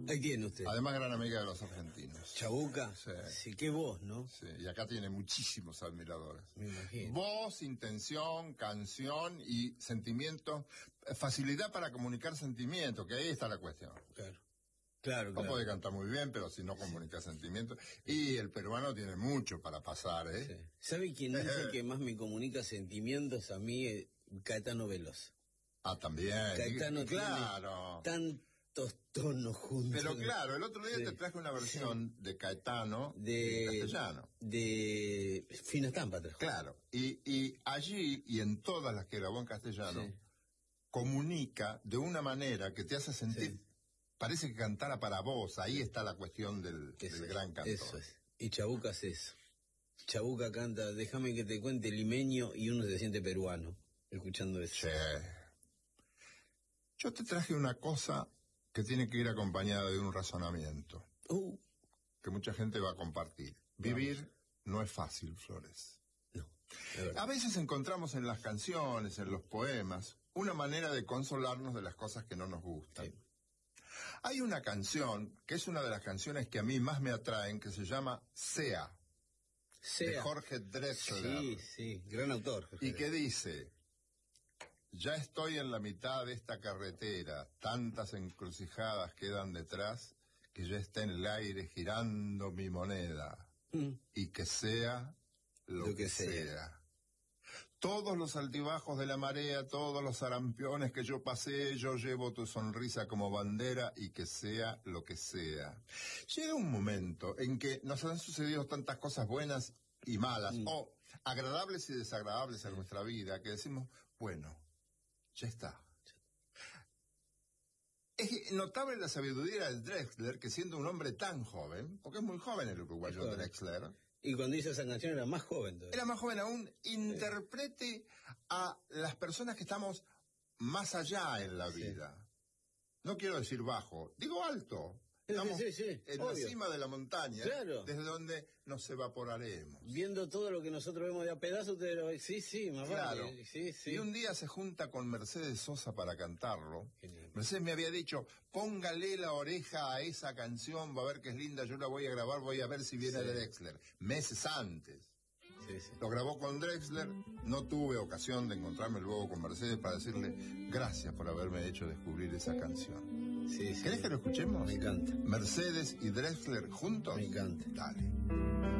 Ahí tiene usted. Además, gran amiga de los argentinos. Chabuca. Sí. Sí, qué voz, ¿no? Sí, y acá tiene muchísimos admiradores. Me imagino. Voz, intención, canción y sentimiento. Facilidad para comunicar sentimientos, que ahí está la cuestión. Claro. Claro, No claro. puede cantar muy bien, pero si no comunica sentimientos. Y el peruano tiene mucho para pasar, ¿eh? Sí. ¿Sabe quién es el que más me comunica sentimientos a mí? Caetano Veloz. Ah, también. Caetano Claro. tiene tantos tonos juntos. Pero claro, el otro día Sí. te traje una versión de Caetano en de castellano. De Fina Estampa trajo. Claro. Y allí, y en todas las que grabó en castellano, Sí. comunica de una manera que te hace sentir... Sí. Parece que cantara para vos, ahí está la cuestión del gran cantor. Eso es. Y Chabuca hace eso. Chabuca canta, déjame que te cuente limeño, y uno se siente peruano escuchando eso. Sí. Yo te traje una cosa que tiene que ir acompañada de un razonamiento, que mucha gente va a compartir. Vivir no es fácil, Flores. No, de verdad. A veces encontramos en las canciones, en los poemas, una manera de consolarnos de las cosas que no nos gustan. Sí. Hay una canción, que es una de las canciones que a mí más me atraen, que se llama Sea, de Jorge Drexler. Sí, sí, gran autor. Jorge Y que dice: ya estoy en la mitad de esta carretera, tantas encrucijadas quedan detrás, que ya está en el aire girando mi moneda, y que sea lo que sea. Todos los altibajos de la marea, todos los sarampiones que yo pasé, yo llevo tu sonrisa como bandera, y que sea lo que sea. Llega un momento en que nos han sucedido tantas cosas buenas y malas, o agradables y desagradables en nuestra vida, que decimos, bueno, ya está. Es notable la sabiduría de Drexler, que siendo un hombre tan joven, porque es muy joven el uruguayo Drexler, y cuando hizo esa canción era más joven todavía. Era más joven aún, interprete a las personas que estamos más allá en la vida. No quiero decir bajo, digo alto. Estamos en la cima de la montaña, claro, desde donde nos evaporaremos. Viendo todo lo que nosotros vemos de a pedazos, sí, más claro. Vale. Sí. Y un día se junta con Mercedes Sosa para cantarlo. Mercedes me había dicho, póngale la oreja a esa canción, va a ver que es linda, yo la voy a grabar, voy a ver si viene de Drexler. Meses antes. Lo grabó con Drexler, no tuve ocasión de encontrarme luego con Mercedes para decirle gracias por haberme hecho descubrir esa canción. ¿Querés que lo escuchemos? Me encanta. Mercedes y Drexler juntos. Me encanta. Dale.